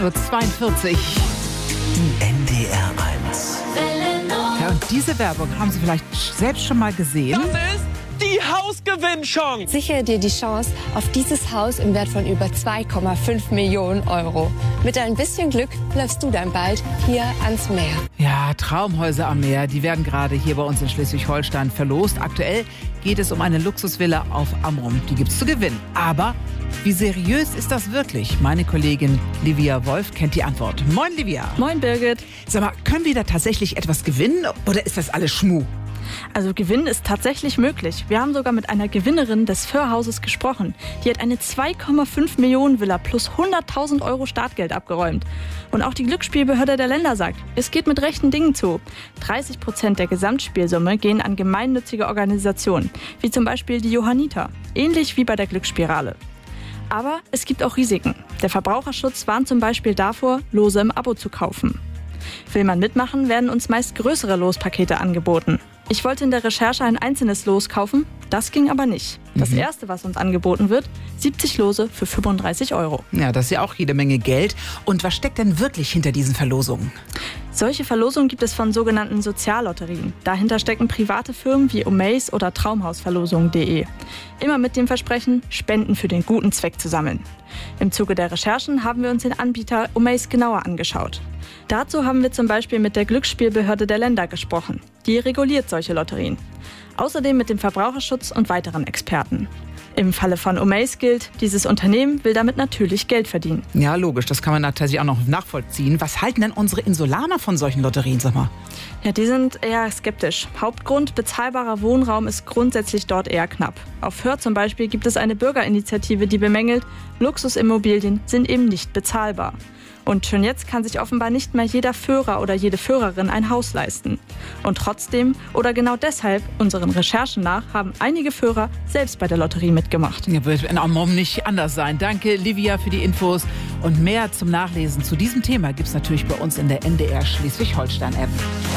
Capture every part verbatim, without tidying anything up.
zweiundvierzig. N D R eins. Ja, und diese Werbung haben Sie vielleicht selbst schon mal gesehen? Das ist die Hausgewinnchance. Sichere dir die Chance auf dieses Haus im Wert von über zwei Komma fünf Millionen Euro. Mit ein bisschen Glück läufst du dann bald hier ans Meer. Ja, Traumhäuser am Meer, die werden gerade hier bei uns in Schleswig-Holstein verlost. Aktuell geht es um eine Luxusvilla auf Amrum. Die gibt's zu gewinnen. Aber wie seriös ist das wirklich? Meine Kollegin Livia Wolf kennt die Antwort. Moin, Livia. Moin, Birgit. Sag mal, können wir da tatsächlich etwas gewinnen oder ist das alles Schmuh? Also Gewinn ist tatsächlich möglich. Wir haben sogar mit einer Gewinnerin des Föhrhauses gesprochen. Die hat eine zwei Komma fünf Millionen Villa plus hunderttausend Euro Startgeld abgeräumt. Und auch die Glücksspielbehörde der Länder sagt, es geht mit rechten Dingen zu. dreißig Prozent der Gesamtspielsumme gehen an gemeinnützige Organisationen, wie zum Beispiel die Johanniter. Ähnlich wie bei der Glücksspirale. Aber es gibt auch Risiken. Der Verbraucherschutz warnt zum Beispiel davor, Lose im Abo zu kaufen. Will man mitmachen, werden uns meist größere Lospakete angeboten. Ich wollte in der Recherche ein einzelnes Los kaufen, das ging aber nicht. Das Mhm. erste, was uns angeboten wird, siebzig Lose für fünfunddreißig Euro. Ja, das ist ja auch jede Menge Geld. Und was steckt denn wirklich hinter diesen Verlosungen? Solche Verlosungen gibt es von sogenannten Soziallotterien. Dahinter stecken private Firmen wie Omaze oder Traumhausverlosungen punkt de. Immer mit dem Versprechen, Spenden für den guten Zweck zu sammeln. Im Zuge der Recherchen haben wir uns den Anbieter Omaze genauer angeschaut. Dazu haben wir zum Beispiel mit der Glücksspielbehörde der Länder gesprochen. Die reguliert solche Lotterien. Außerdem mit dem Verbraucherschutz und weiteren Experten. Im Falle von Omaze gilt, dieses Unternehmen will damit natürlich Geld verdienen. Ja, logisch, das kann man tatsächlich auch noch nachvollziehen. Was halten denn unsere Insulaner von solchen Lotterien, sag mal? Ja, die sind eher skeptisch. Hauptgrund, bezahlbarer Wohnraum ist grundsätzlich dort eher knapp. Auf Föhr zum Beispiel gibt es eine Bürgerinitiative, die bemängelt, Luxusimmobilien sind eben nicht bezahlbar. Und schon jetzt kann sich offenbar nicht mehr jeder Föhrer oder jede Föhrerin ein Haus leisten. Und trotzdem, oder genau deshalb, unseren Recherchen nach, haben einige Föhrer selbst bei der Lotterie mitgemacht. Ja, wird in Amrum nicht anders sein. Danke, Livia, für die Infos. Und mehr zum Nachlesen zu diesem Thema gibt es natürlich bei uns in der N D R Schleswig-Holstein-App.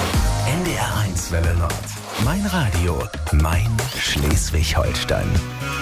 N D R eins Welle Nord. Mein Radio, mein Schleswig-Holstein.